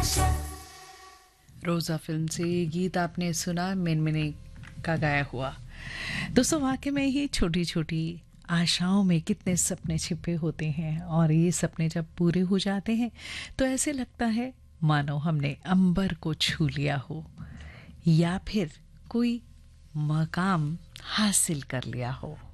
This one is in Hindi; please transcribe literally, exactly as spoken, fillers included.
रोज़ा फिल्म से ये गीत आपने सुना, मिनमिनी का गाया हुआ। दोस्तों, वाकई में ही छोटी छोटी आशाओं में कितने सपने छिपे होते हैं, और ये सपने जब पूरे हो जाते हैं तो ऐसे लगता है मानो हमने अंबर को छू लिया हो या फिर कोई मकाम हासिल कर लिया हो।